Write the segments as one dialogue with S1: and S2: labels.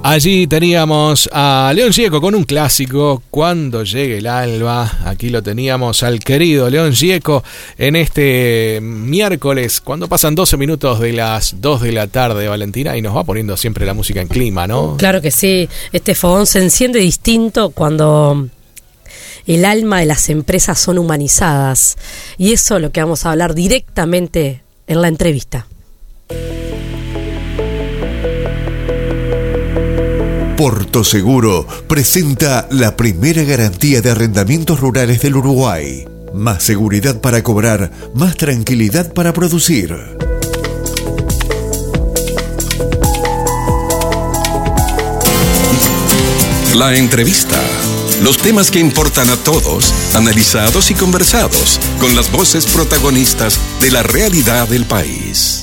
S1: Allí teníamos a León Gieco con un clásico, Cuando llegue el alba. Aquí lo teníamos al querido León Gieco en este miércoles, cuando pasan 12 minutos de las 2 de la tarde, Valentina, y nos va poniendo siempre la música en clima, ¿no?
S2: Claro que sí, este fogón se enciende distinto cuando el alma de las empresas son humanizadas, y eso es lo que vamos a hablar directamente en la entrevista.
S3: Porto Seguro presenta la primera garantía de arrendamientos rurales del Uruguay. Más seguridad para cobrar, más tranquilidad para producir.
S4: La entrevista. Los temas que importan a todos, analizados y conversados, con las voces protagonistas de la realidad del país.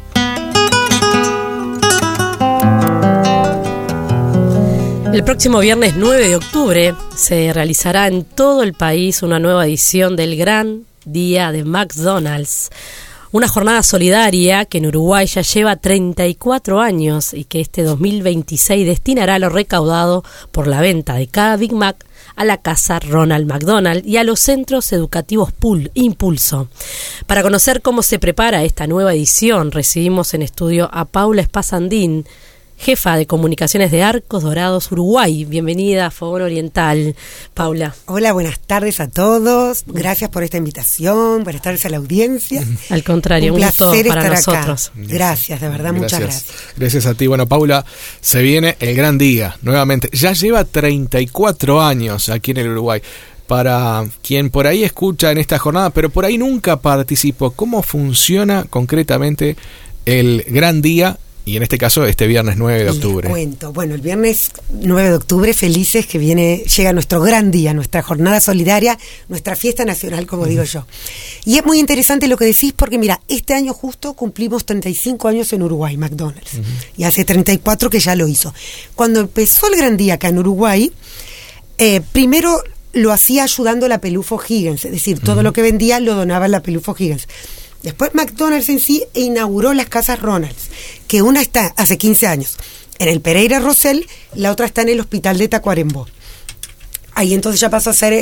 S2: El próximo viernes 9 de octubre se realizará en todo el país una nueva edición del Gran Día de McDonald's. Una jornada solidaria que en Uruguay ya lleva 34 años y que este 2026 destinará lo recaudado por la venta de cada Big Mac a la Casa Ronald McDonald y a los centros educativos Impulso. Para conocer cómo se prepara esta nueva edición, recibimos en estudio a Paula Espasandín, jefa de comunicaciones de Arcos Dorados Uruguay. Bienvenida a Fogón Oriental, Paula.
S5: Hola, buenas tardes a todos. Gracias por esta invitación, buenas tardes a la audiencia.
S2: Al contrario, un gusto para nosotros.
S5: Acá. Gracias, de verdad, muchas gracias.
S1: Gracias a ti. Bueno, Paula, se viene el gran día, nuevamente. Ya lleva 34 años aquí en el Uruguay. Para quien por ahí escucha en esta jornada, pero por ahí nunca participó, ¿cómo funciona concretamente el gran día? Y en este caso, este viernes 9 de octubre.
S5: Les cuento. Bueno, el viernes 9 de octubre, felices que llega nuestro gran día, nuestra jornada solidaria, nuestra fiesta nacional, como digo yo. Y es muy interesante lo que decís, porque mira, este año justo cumplimos 35 años en Uruguay, McDonald's. Y hace 34 que ya lo hizo. Cuando empezó el gran día acá en Uruguay, primero lo hacía ayudando a la Pelufo Higgins, es decir, todo lo que vendía lo donaba a la Pelufo Higgins. Después McDonald's en sí inauguró las casas Ronald's, que una está hace 15 años en el Pereira Rosell, la otra está en el Hospital de Tacuarembó. Ahí entonces ya pasó a ser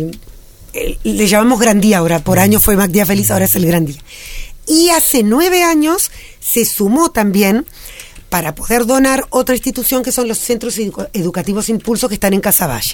S5: le llamamos Gran Día ahora, por año fue Mac Día Feliz, ahora es el Gran Día. Y hace 9 años se sumó también para poder donar otra institución que son los centros educativos Impulso que están en Casaballe.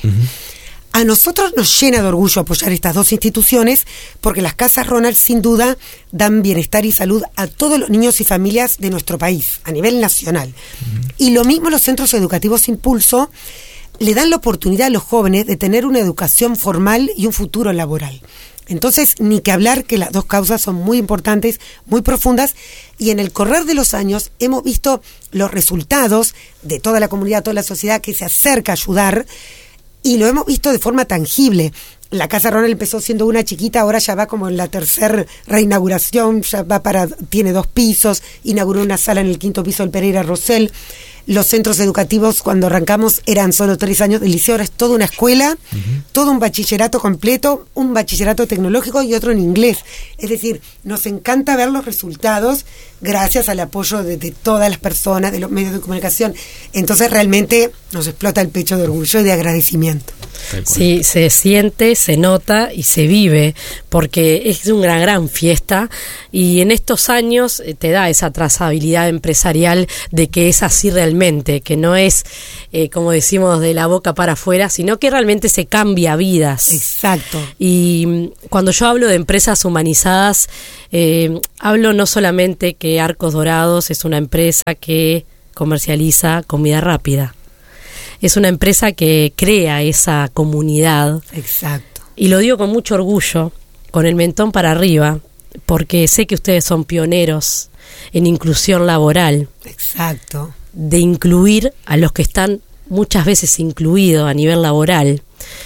S5: A nosotros nos llena de orgullo apoyar estas dos instituciones porque las Casas Ronald sin duda dan bienestar y salud a todos los niños y familias de nuestro país, a nivel nacional. Y lo mismo los centros educativos Impulso le dan la oportunidad a los jóvenes de tener una educación formal y un futuro laboral. Entonces, ni que hablar que las dos causas son muy importantes, muy profundas, y en el correr de los años hemos visto los resultados de toda la comunidad, toda la sociedad que se acerca a ayudar. Y lo hemos visto de forma tangible. La Casa Ronald empezó siendo una chiquita, ahora ya va como en la tercera reinauguración, tiene 2 pisos, inauguró una sala en el 5º piso del Pereira Rosell. Los centros educativos cuando arrancamos eran solo 3 años de liceo, ahora es toda una escuela, todo un bachillerato completo, un bachillerato tecnológico y otro en inglés. Es decir, nos encanta ver los resultados gracias al apoyo de todas las personas, de los medios de comunicación. Entonces realmente nos explota el pecho de orgullo y de agradecimiento.
S2: Sí, se siente, se nota y se vive, porque es una gran fiesta y en estos años te da esa trazabilidad empresarial de que es así realmente, que no es, como decimos, de la boca para afuera, sino que realmente se cambia vidas.
S5: Exacto.
S2: Y cuando yo hablo de empresas humanizadas, hablo no solamente que Arcos Dorados es una empresa que comercializa comida rápida. Es una empresa que crea esa comunidad.
S5: Exacto.
S2: Y lo digo con mucho orgullo, con el mentón para arriba, porque sé que ustedes son pioneros en inclusión laboral.
S5: Exacto.
S2: De incluir a los que están muchas veces incluidos a nivel laboral.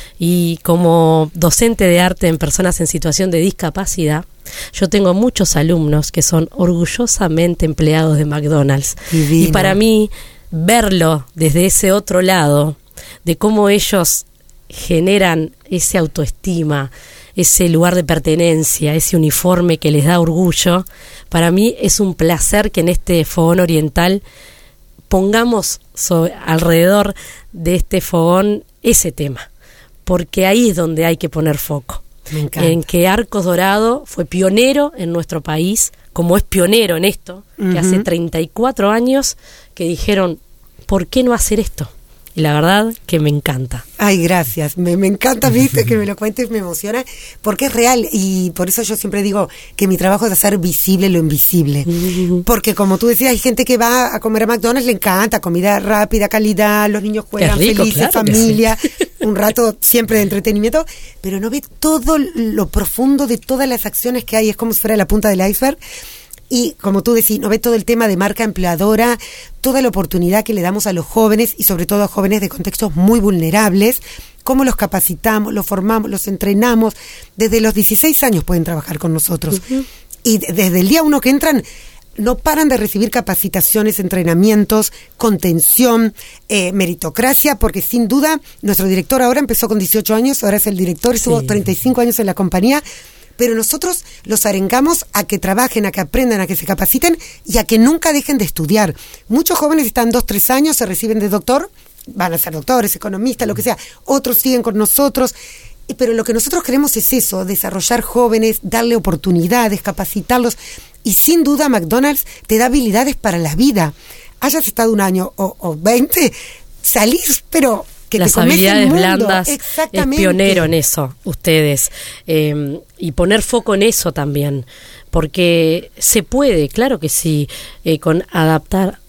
S2: Y como docente de arte en personas en situación de discapacidad, yo tengo muchos alumnos que son orgullosamente empleados de McDonald's.
S5: Divino.
S2: Y para mí, verlo desde ese otro lado, de cómo ellos generan ese autoestima, ese lugar de pertenencia, ese uniforme que les da orgullo, para mí es un placer que en este Fogón Oriental pongamos alrededor de este fogón ese tema, porque ahí es donde hay que poner foco.
S5: Me encanta.
S2: En que Arcos Dorados fue pionero en nuestro país, como es pionero en esto, que hace 34 años que dijeron, ¿por qué no hacer esto? Y la verdad que me encanta.
S5: Ay, gracias. Me encanta, viste, que me lo cuentes, me emociona, porque es real, y por eso yo siempre digo que mi trabajo es hacer visible lo invisible. Porque como tú decías, hay gente que va a comer a McDonald's, le encanta, comida rápida, calidad, los niños juegan
S2: rico,
S5: felices,
S2: claro
S5: familia, un rato siempre de entretenimiento, pero no ve todo lo profundo de todas las acciones que hay, es como si fuera la punta del iceberg. Y como tú decís, no ve todo el tema de marca empleadora, toda la oportunidad que le damos a los jóvenes y sobre todo a jóvenes de contextos muy vulnerables, cómo los capacitamos, los formamos, los entrenamos. Desde los 16 años pueden trabajar con nosotros. Y desde el día 1 que entran, no paran de recibir capacitaciones, entrenamientos, contención, meritocracia, porque sin duda nuestro director ahora empezó con 18 años, ahora es el director, estuvo 35 años en la compañía. Pero nosotros los arengamos a que trabajen, a que aprendan, a que se capaciten y a que nunca dejen de estudiar. Muchos jóvenes están 2-3 años, se reciben de doctor, van a ser doctores, economistas, lo que sea. Otros siguen con nosotros. Pero lo que nosotros queremos es eso, desarrollar jóvenes, darle oportunidades, capacitarlos. Y sin duda McDonald's te da habilidades para la vida. Hayas estado 1 año o 20, salir, pero... que
S2: las habilidades blandas, es pionero en eso, ustedes, y poner foco en eso también, porque se puede, claro que sí, con adaptar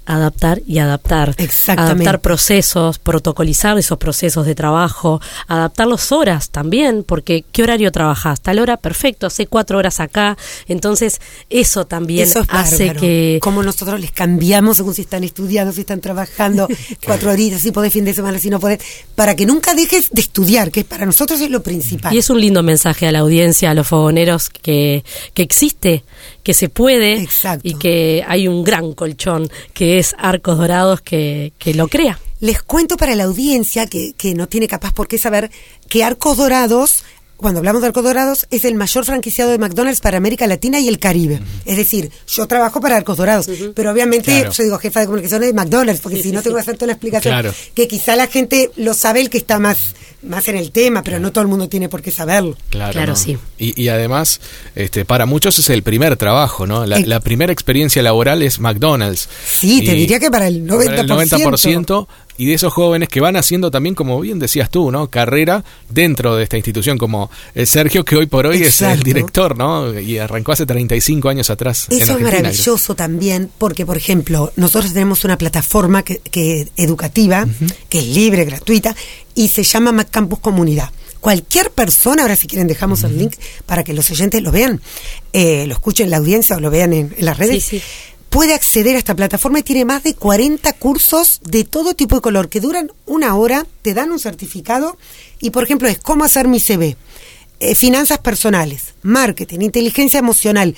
S2: y adaptar.
S5: Exactamente.
S2: Adaptar procesos, protocolizar esos procesos de trabajo, adaptar las horas también, porque ¿qué horario trabajás? Tal hora, perfecto, hace 4 horas acá, entonces eso también
S5: eso es
S2: hace
S5: bárbaro.
S2: que...
S5: Como nosotros les cambiamos según si están estudiando, si están trabajando, 4 horitas, si podés fin de semana, si no podés, para que nunca dejes de estudiar, que para nosotros es lo principal.
S2: Y es un lindo mensaje a la audiencia, a los fogoneros, que existe, que se puede.
S5: Exacto.
S2: Y que hay un gran colchón que es Arcos Dorados que lo crea.
S5: Les cuento para la audiencia que no tiene capaz por qué saber que Arcos Dorados, cuando hablamos de Arcos Dorados, es el mayor franquiciado de McDonald's para América Latina y el Caribe. Es decir, yo trabajo para Arcos Dorados, pero obviamente yo digo jefa de comunicación de McDonald's, porque si no tengo que hacer toda la explicación, que quizá la gente lo sabe el que está más en el tema, pero no todo el mundo tiene por qué saberlo.
S2: Claro, sí.
S1: Y además, para muchos es el primer trabajo, ¿no? La primera experiencia laboral es McDonald's.
S5: Sí, te diría que para el 90%.
S1: Para el 90%. Y de esos jóvenes que van haciendo también, como bien decías tú, ¿no? Carrera dentro de esta institución, como Sergio, que hoy por hoy es el director, ¿no? Y arrancó hace 35 años atrás.
S5: Eso es maravilloso también, porque, por ejemplo, nosotros tenemos una plataforma que educativa, que es libre, gratuita, y se llama McCampus Comunidad. Cualquier persona, ahora si quieren dejamos el link para que los oyentes lo vean, lo escuchen en la audiencia o lo vean en las redes, puede acceder a esta plataforma y tiene más de 40 cursos de todo tipo de color que duran 1 hora, te dan un certificado y, por ejemplo, es cómo hacer mi CV, finanzas personales, marketing, inteligencia emocional.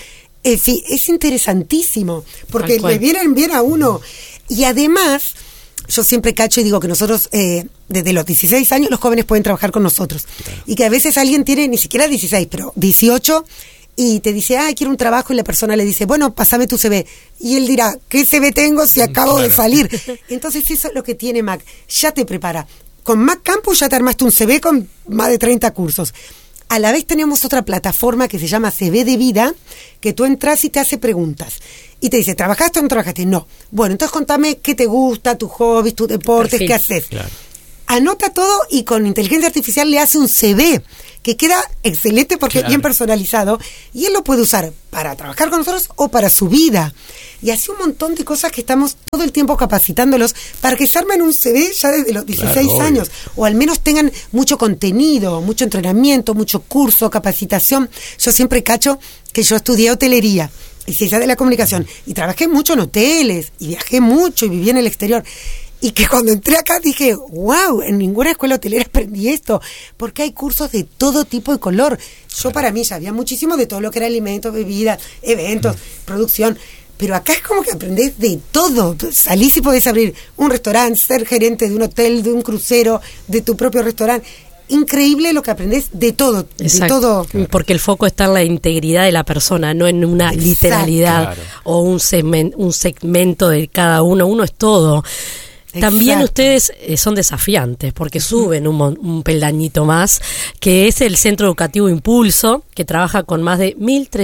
S5: Es interesantísimo porque le vienen bien a uno. Y además, yo siempre cacho y digo que nosotros, desde los 16 años, los jóvenes pueden trabajar con nosotros. Claro. Y que a veces alguien tiene ni siquiera 16, pero 18... y te dice, quiero un trabajo, y la persona le dice, bueno, pásame tu CV. Y él dirá, ¿qué CV tengo si acabo de salir? Entonces eso es lo que tiene Mac, ya te prepara. Con Mac Campus ya te armaste un CV con más de 30 cursos. A la vez tenemos otra plataforma que se llama CV de Vida, que tú entras y te hace preguntas. Y te dice, ¿trabajaste o no trabajaste? No. Bueno, entonces contame qué te gusta, tus hobbies, tus deportes, qué haces. Claro. Anota todo y con inteligencia artificial le hace un CV que queda excelente porque es bien personalizado y él lo puede usar para trabajar con nosotros o para su vida. Y así un montón de cosas que estamos todo el tiempo capacitándolos para que se armen un CV ya desde los 16 años o al menos tengan mucho contenido, mucho entrenamiento, mucho curso, capacitación. Yo siempre cacho que yo estudié hotelería y ciencia de la comunicación y trabajé mucho en hoteles y viajé mucho y viví en el exterior. Y que cuando entré acá dije, wow, en ninguna escuela hotelera aprendí esto, porque hay cursos de todo tipo de color. Yo para mí ya había muchísimo de todo lo que era alimentos, bebidas, eventos, producción, pero acá es como que aprendés de todo. Salís y podés abrir un restaurante, ser gerente de un hotel, de un crucero, de tu propio restaurante. increíble lo que aprendés de todo.
S2: Exacto.
S5: De todo.
S2: Porque el foco está en la integridad de la persona, no en una literalidad o un segmento de cada uno. Uno es todo. También ustedes son desafiantes porque suben un peldañito más, que es el Centro Educativo Impulso, que trabaja con más de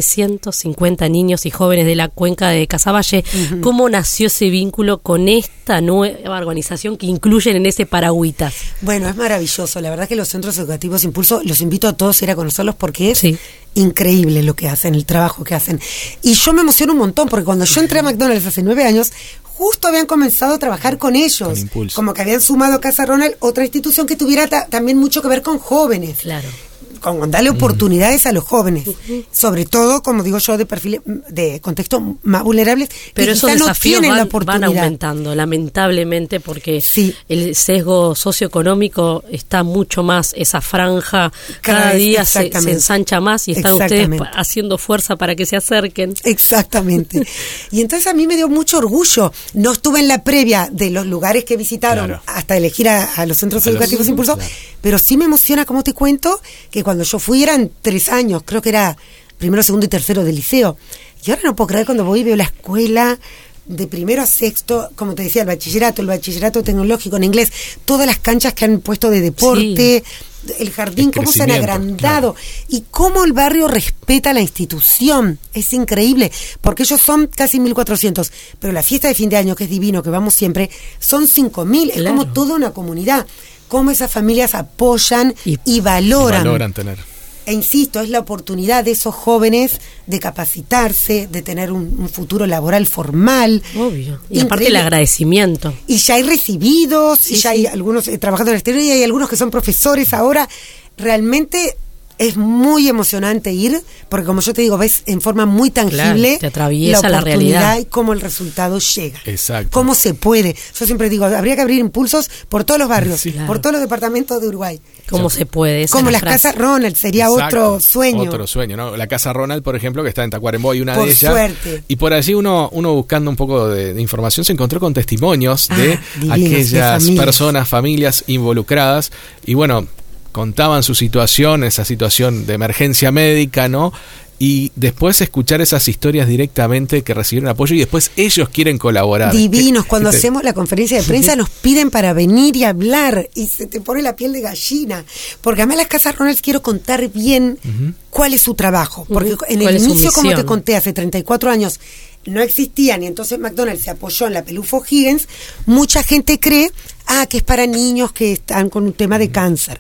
S2: 1.350 niños y jóvenes de la cuenca de Casaballe. ¿Cómo nació ese vínculo con esta nueva organización que incluyen en ese paragüitas?
S5: Bueno, es maravilloso. La verdad que los Centros Educativos Impulso, los invito a todos a ir a conocerlos porque es increíble lo que hacen, el trabajo que hacen. Y yo me emociono un montón porque cuando yo entré a McDonald's hace 9 años, justo habían comenzado a trabajar con ellos, como que habían sumado a Casa Ronald otra institución que tuviera también mucho que ver con jóvenes.
S2: Claro.
S5: Con darle oportunidades a los jóvenes, sobre todo, como digo yo, de perfiles, de contextos más vulnerables,
S2: pero
S5: que
S2: esos
S5: quizá no
S2: desafíos
S5: tienen la oportunidad.
S2: van aumentando, lamentablemente, porque el sesgo socioeconómico está mucho más, esa franja cada día se ensancha más y están ustedes haciendo fuerza para que se acerquen.
S5: Exactamente. Y entonces a mí me dio mucho orgullo. No estuve en la previa de los lugares que visitaron hasta elegir a los Centros Educativos Impulso, pero sí me emociona, como te cuento, que cuando yo fui eran 3 años, creo que era primero, segundo y tercero del liceo. Y ahora no puedo creer cuando voy y veo la escuela de primero a sexto, como te decía, el bachillerato tecnológico en inglés, todas las canchas que han puesto de deporte, el jardín, cómo se han agrandado y cómo el barrio respeta la institución. Es increíble, porque ellos son casi 1.400, pero la fiesta de fin de año, que es divino, que vamos siempre, son 5.000, es como toda una comunidad. Cómo esas familias apoyan y valoran
S1: tener.
S5: E insisto, es la oportunidad de esos jóvenes de capacitarse, de tener un futuro laboral formal.
S2: Obvio. Y aparte el agradecimiento.
S5: Y ya hay recibidos, y ya hay algunos trabajando en el exterior, y hay algunos que son profesores ahora. Realmente es muy emocionante ir, porque como yo te digo, ves en forma muy tangible
S2: te atraviesa la realidad
S5: y cómo el resultado llega.
S1: Exacto.
S5: Cómo se puede. Yo siempre digo, habría que abrir impulsos por todos los barrios, por todos los departamentos de Uruguay.
S2: ¿Cómo se puede?
S5: Como las casas Ronald, sería otro sueño.
S1: Otro sueño, ¿no? La casa Ronald, por ejemplo, que está en Tacuarembó, y una de ellas.
S5: Suerte.
S1: Y por allí uno buscando un poco de información se encontró con testimonios de aquellas personas, familias involucradas. Y bueno, contaban su situación, esa situación de emergencia médica, ¿no? Y después escuchar esas historias directamente que recibieron apoyo y después ellos quieren colaborar.
S5: Divinos, cuando hacemos la conferencia de prensa nos piden para venir y hablar y se te pone la piel de gallina, porque además las casas Ronald quiero contar bien cuál es su trabajo, porque en el inicio, como te conté, hace 34 años no existían y entonces McDonald's se apoyó en la Pelufo Higgins. Mucha gente cree que es para niños que están con un tema de cáncer.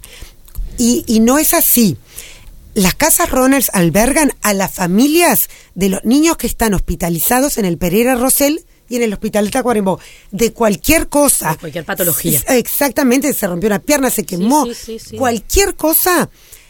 S5: Y no es así. Las casas Ronald albergan a las familias de los niños que están hospitalizados en el Pereira Rosell y en el hospital de Tacuarembó, de cualquier cosa.
S2: De cualquier patología.
S5: Exactamente, se rompió una pierna, se quemó. Cualquier cosa,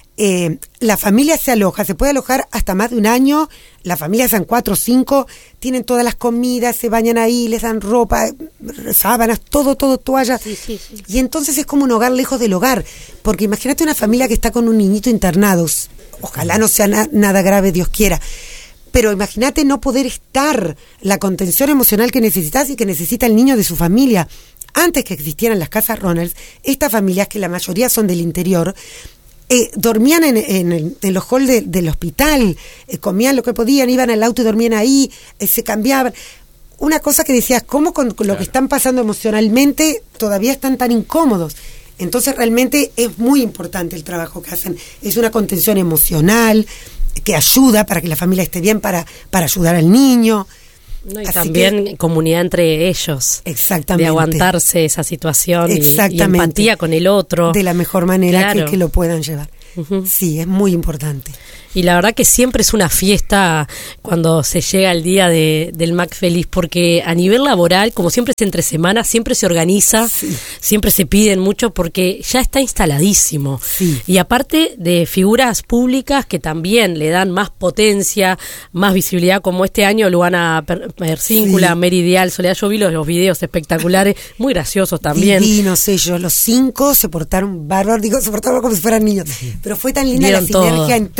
S5: la familia se aloja, se puede alojar hasta más de un año. La familia son 4 o 5, tienen todas las comidas, se bañan ahí, les dan ropa, sábanas, todo, toallas. Y entonces es como un hogar lejos del hogar, porque imagínate una familia que está con un niñito internado, ojalá no sea nada grave, Dios quiera, pero imagínate no poder estar, la contención emocional que necesitas y que necesita el niño de su familia. Antes que existieran las casas Ronald, estas familias, que la mayoría son del interior, dormían en los halls del hospital, comían lo que podían, iban al auto y dormían ahí, se cambiaban. Una cosa que decías, ¿cómo con lo que están pasando emocionalmente todavía están tan incómodos? Entonces realmente es muy importante el trabajo que hacen. Es una contención emocional que ayuda para que la familia esté bien, para ayudar al niño.
S2: No, y también comunidad entre ellos.
S5: Exactamente.
S2: De aguantarse esa situación y empatía con el otro.
S5: De la mejor manera que lo puedan llevar. Sí, es muy importante.
S2: Y la verdad que siempre es una fiesta cuando se llega el día del Mac Feliz, porque a nivel laboral, como siempre es entre semana, siempre se organiza, siempre se piden mucho porque ya está instaladísimo. Y aparte de figuras públicas que también le dan más potencia, más visibilidad, como este año Luana Persíncula, Mary Dial, Soledad, yo vi los videos espectaculares, muy graciosos también.
S5: Divinos ellos, los 5 se portaron bárbaros, se portaron como si fueran niños, pero fue tan linda
S2: dieron
S5: la sinergia, dieron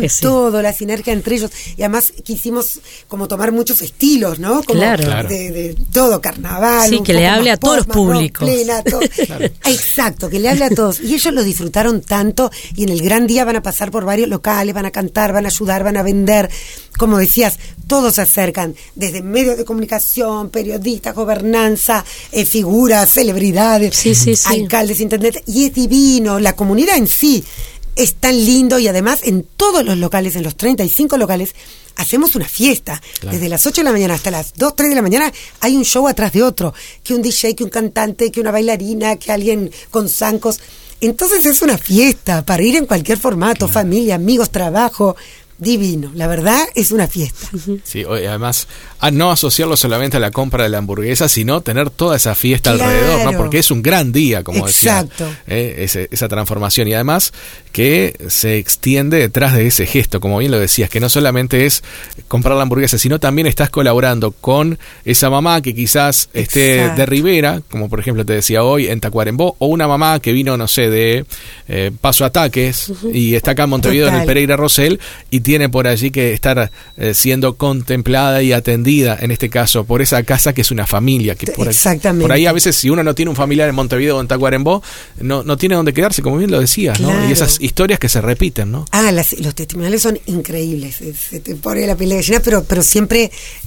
S2: que sí.
S5: todo, la sinergia entre ellos. Y además quisimos como tomar muchos estilos, ¿no? Como
S2: Claro.
S5: de todo, carnaval.
S2: Sí,
S5: un
S2: que
S5: poco
S2: le hable
S5: más
S2: a todos
S5: pop,
S2: los
S5: más rock,
S2: públicos.
S5: plena, todo. Exacto, que le hable a todos. Y ellos lo disfrutaron tanto y en el gran día van a pasar por varios locales, van a cantar, van a ayudar, van a vender. Como decías, todos se acercan, desde medios de comunicación, periodistas, gobernanza, figuras, celebridades,
S2: Sí, sí, sí.
S5: alcaldes, intendentes, y es divino, la comunidad en sí es tan lindo y además en todos los locales, en los 35 locales, hacemos una fiesta.
S1: Claro.
S5: Desde las 8 de la mañana hasta las 2, 3 de la mañana hay un show atrás de otro, que un DJ, que un cantante, que una bailarina, que alguien con zancos. Entonces es una fiesta para ir en cualquier formato, familia, amigos, trabajo. Divino, la verdad es una fiesta.
S1: Sí, además, a no asociarlo solamente a la compra de la hamburguesa, sino tener toda esa fiesta
S5: Claro.
S1: alrededor, ¿no? Porque es un gran día, como
S5: Exacto.
S1: decía, esa transformación. Y además que se extiende detrás de ese gesto, como bien lo decías, que no solamente es comprar la hamburguesa, sino también estás colaborando con esa mamá que quizás esté
S5: Exacto.
S1: de Rivera, como por ejemplo te decía hoy, en Tacuarembó, o una mamá que vino, no sé, de Paso Ataques, y está acá en Montevideo, en el
S5: Total.
S1: Pereira Rosell, y tiene por allí que estar siendo contemplada y atendida, en este caso, por esa casa que es una familia. Que
S5: Exactamente.
S1: Por ahí a veces, si uno no tiene un familiar en Montevideo o en Tacuarembó, no tiene dónde quedarse, como bien lo decías, ¿no?
S5: Claro.
S1: Y esas historias que se repiten, ¿no?
S5: Los testimoniales son increíbles, se te pone la piel de gallina, pero siempre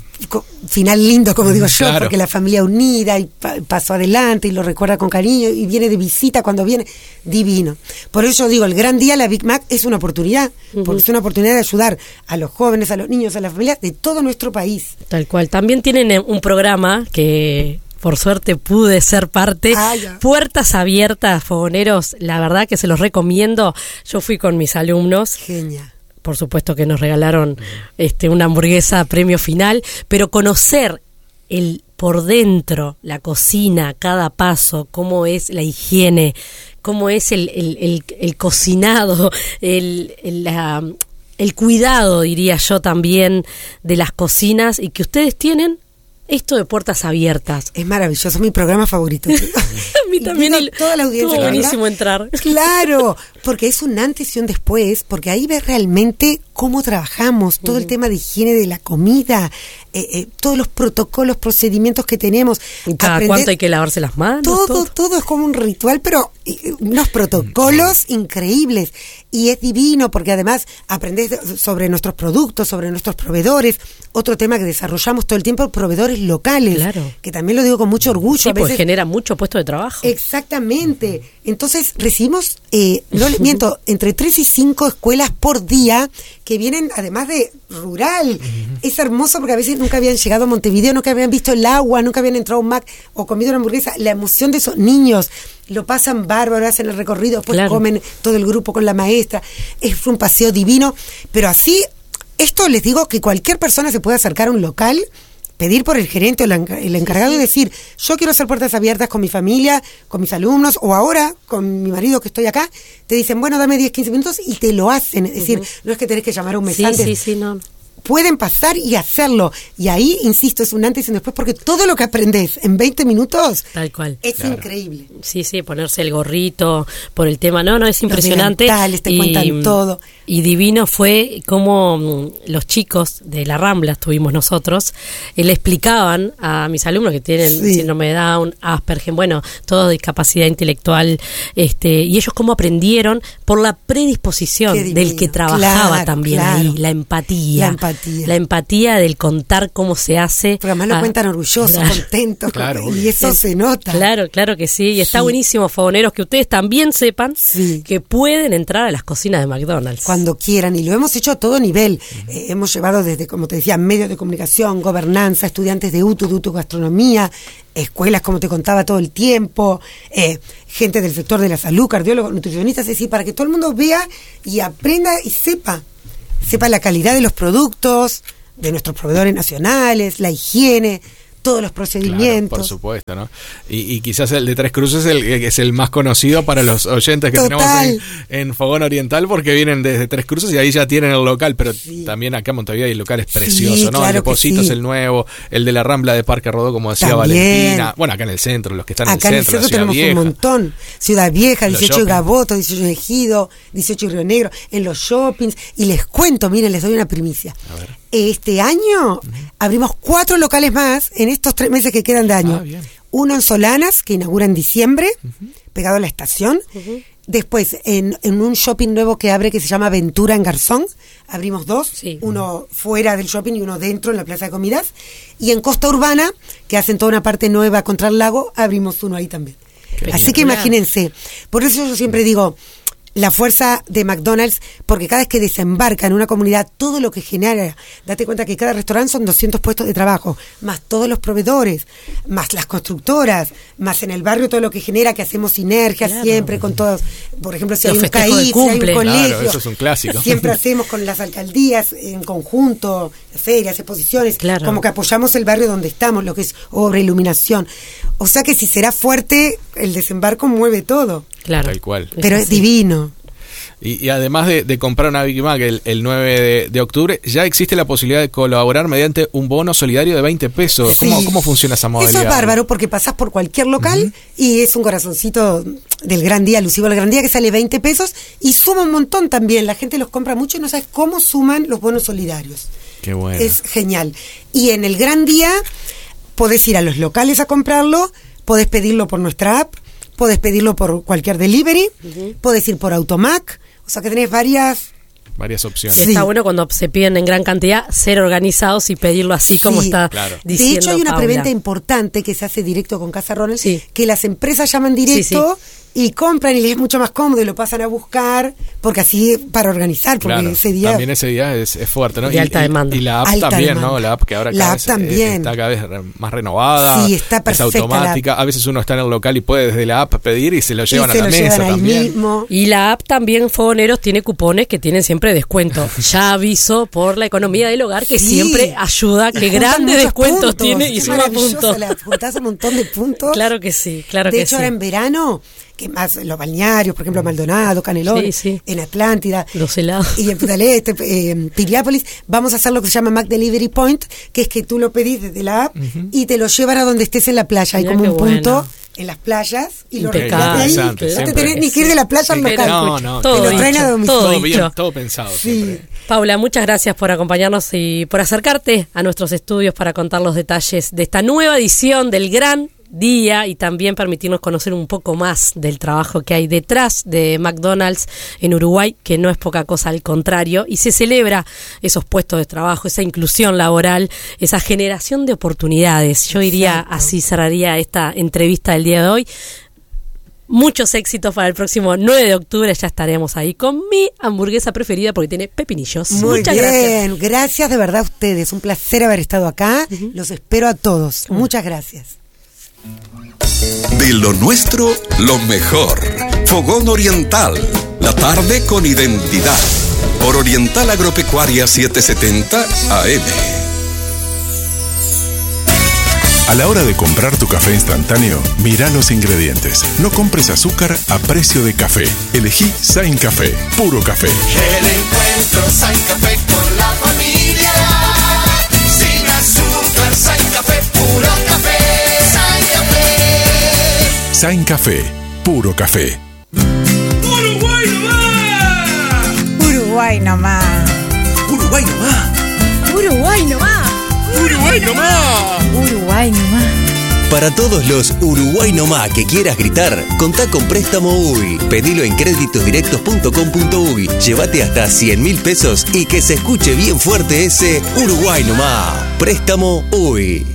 S5: final lindo, como digo yo,
S1: Claro.
S5: porque la familia unida y pasó adelante y lo recuerda con cariño y viene de visita cuando viene, divino. Por eso digo, el gran día, la Big Mac, es una oportunidad, porque es una oportunidad de ayudar a los jóvenes, a los niños, a las familias de todo nuestro país.
S2: Tal cual. También tienen un programa que por suerte pude ser parte.
S5: Ya.
S2: Puertas abiertas, fogoneros, la verdad que se los recomiendo. Yo fui con mis alumnos.
S5: Genial.
S2: Por supuesto que nos regalaron una hamburguesa premio final, pero conocer el por dentro, la cocina, cada paso, cómo es la higiene, cómo es el cocinado, el cuidado, diría yo también, de las cocinas, y que ustedes tienen esto de puertas abiertas.
S5: Es maravilloso, es mi programa favorito.
S2: A mí también
S5: Digo, toda la audiencia.
S2: estuvo
S5: ¿verdad?
S2: buenísimo entrar.
S5: Claro, porque es un antes y un después, porque ahí ves realmente cómo trabajamos, todo el tema de higiene de la comida, todos los protocolos, procedimientos que tenemos.
S2: Y cada cuánto hay que lavarse las manos.
S5: Todo es como un ritual, pero unos protocolos increíbles. Y es divino porque además aprendés sobre nuestros productos, sobre nuestros proveedores. Otro tema que desarrollamos todo el tiempo, proveedores locales.
S2: Claro.
S5: Que también lo digo con mucho orgullo.
S2: Sí,
S5: a veces
S2: pues genera mucho puesto de trabajo.
S5: Exactamente. Entonces recibimos, no les miento, entre 3 y 5 escuelas por día que vienen además de rural. Es hermoso porque a veces nunca habían llegado a Montevideo, nunca habían visto el agua, nunca habían entrado a un Mac o comido una hamburguesa. La emoción de esos niños, lo pasan bárbaro, hacen el recorrido, después
S2: Claro.
S5: comen todo el grupo con la maestra. Es un paseo divino, pero así, esto les digo que cualquier persona se puede acercar a un local, pedir por el gerente o el encargado y decir, yo quiero hacer puertas abiertas con mi familia, con mis alumnos, o ahora con mi marido que estoy acá. Te dicen, bueno, dame 10, 15 minutos y te lo hacen. Es decir, no es que tenés que llamar a un mes antes.
S2: Sí, no.
S5: Pueden pasar y hacerlo. Y ahí, insisto, es un antes y un después, porque todo lo que aprendes en 20 minutos
S2: Tal cual.
S5: es increíble.
S2: Sí, ponerse el gorrito por el tema. No, es impresionante.
S5: Los delantales, te cuentan todo.
S2: Y divino fue como los chicos de la Rambla, estuvimos nosotros, le explicaban a mis alumnos que tienen síndrome de Down, Asperger, bueno, toda discapacidad intelectual, y ellos cómo aprendieron por la predisposición del que trabajaba también ahí, la empatía. La empatía del contar cómo se hace.
S5: Porque además lo cuentan orgullosos, contentos, y eso se nota.
S2: Claro que sí, y está buenísimo, fogoneros, que ustedes también sepan que pueden entrar a las cocinas de McDonald's.
S5: Cuando quieran, y lo hemos hecho a todo nivel. Hemos llevado desde, como te decía, medios de comunicación, gobernanza, estudiantes de UTU Gastronomía, escuelas, como te contaba, todo el tiempo, gente del sector de la salud, cardiólogos, nutricionistas, es decir, para que todo el mundo vea y aprenda y sepa la calidad de los productos, de nuestros proveedores nacionales, la higiene, todos los procedimientos.
S1: Claro, por supuesto, ¿no? Y quizás el de Tres Cruces es el más conocido para los oyentes que tenemos en Fogón Oriental, porque vienen desde Tres Cruces y ahí ya tienen el local, pero también acá en Montevideo hay locales preciosos, ¿no?
S5: Claro,
S1: el de Positos, el nuevo, el de la Rambla de Parque Rodó, como decía también Valentina. Bueno, acá en el centro, los que están
S5: acá
S1: en el centro
S5: tenemos
S1: Vieja.
S5: Un montón. Ciudad Vieja, 18 de Gaboto, 18 de Ejido, 18 de Río Negro, en los shoppings. Y les cuento, miren, les doy una primicia. Este año abrimos 4 locales más en estos 3 meses que quedan de año. Uno en Solanas, que inaugura en diciembre, pegado a la estación. Después, en un shopping nuevo que abre que se llama Ventura en Garzón, abrimos 2, uno fuera del shopping y uno dentro en la plaza de comidas. Y en Costa Urbana, que hacen toda una parte nueva contra el lago, abrimos uno ahí también. Así que imagínense, por eso yo siempre digo, la fuerza de McDonald's, porque cada vez que desembarca en una comunidad, todo lo que genera, date cuenta que cada restaurante son 200 puestos de trabajo, más todos los proveedores, más las constructoras, más en el barrio todo lo que genera, que hacemos sinergias siempre con todos, por ejemplo, si hay un CAI, si hay un colegio,
S1: eso es un clásico.
S5: Siempre hacemos con las alcaldías en conjunto, ferias, exposiciones, como que apoyamos el barrio donde estamos, lo que es obra, iluminación. O sea que si será fuerte, el desembarco mueve todo.
S2: Claro.
S1: Tal cual.
S5: Pero es divino.
S1: Y además de comprar una Big Mac el 9 de octubre, ya existe la posibilidad de colaborar mediante un bono solidario de 20 pesos.
S5: Sí.
S1: ¿Cómo funciona esa modalidad?
S5: Eso es bárbaro porque pasás por cualquier local y es un corazoncito del Gran Día, alusivo al Gran Día, que sale 20 pesos y suma un montón también. La gente los compra mucho y no sabes cómo suman los bonos solidarios.
S1: Qué bueno.
S5: Es genial. Y en el Gran Día podés ir a los locales a comprarlo, podés pedirlo por nuestra app, podés pedirlo por cualquier delivery, podés ir por Automac. O sea que tenés varias
S1: opciones.
S2: Y está bueno cuando se piden en gran cantidad, ser organizados y pedirlo así como está diciendo.
S5: De hecho, hay una
S2: Paula.
S5: preventa importante que se hace directo con Casa Ronald, que las empresas llaman directo y compran y les es mucho más cómodo y lo pasan a buscar, porque así para organizar, porque ese día...
S1: También ese día es fuerte, ¿no?
S2: De alta demanda.
S1: Y la app también, ¿no? La app que ahora está cada vez más renovada,
S5: está perfecta,
S1: es automática. A veces uno está en el local y puede desde la app pedir y se lo llevan a la mesa también.
S5: Mismo.
S2: Y la app también, Fogoneros, tiene cupones que tienen siempre descuento. Ya aviso por la economía del hogar que siempre ayuda, que grandes descuentos tiene y suma puntos.
S5: Juntás un montón de puntos.
S2: Claro que sí, claro que sí.
S5: De hecho, ahora en verano, que más los balnearios, por ejemplo, Maldonado, Canelones, en Atlántida,
S2: los helados,
S5: y en Punta del Este, Piriápolis, vamos a hacer lo que se llama Mac Delivery Point, que es que tú lo pedís desde la app y te lo llevan a donde estés en la playa. Hay como un punto en las playas y lo recargas ahí. No te tenés ni que ir de la playa al local.
S1: No,
S5: te lo traen a domicilio.
S1: Todo bien, todo pensado.
S2: Paula, muchas gracias por acompañarnos y por acercarte a nuestros estudios para contar los detalles de esta nueva edición del Gran Día y también permitirnos conocer un poco más del trabajo que hay detrás de McDonald's en Uruguay, que no es poca cosa, al contrario, y se celebra esos puestos de trabajo, esa inclusión laboral, esa generación de oportunidades. Yo diría, así cerraría esta entrevista del día de hoy. Muchos éxitos para el próximo 9 de octubre, ya estaremos ahí con mi hamburguesa preferida porque tiene pepinillos.
S5: Muchas gracias. Gracias de verdad a ustedes, un placer haber estado acá, los espero a todos. Muchas gracias.
S4: De lo nuestro, lo mejor. Fogón Oriental. La tarde con identidad. Por Oriental Agropecuaria 770 AM.
S6: A la hora de comprar tu café instantáneo, mira los ingredientes. No compres azúcar a precio de café. Elegí Sain Café, puro café.
S7: El encuentro Sain Café con la familia. Sin azúcar, Sain Café, puro café.
S6: Sain Café, puro café.
S7: ¡Uruguay nomás!
S8: Uruguay nomás.
S7: ¡Uruguay nomás!
S8: Uruguay nomás.
S7: ¡Uruguay nomás!
S8: Uruguay nomás.
S9: Para todos los Uruguay nomás que quieras gritar, contá con Préstamo UI. Pedilo en creditosdirectos.com.uy. Llévate hasta 100.000 pesos y que se escuche bien fuerte ese Uruguay nomás. Préstamo UI.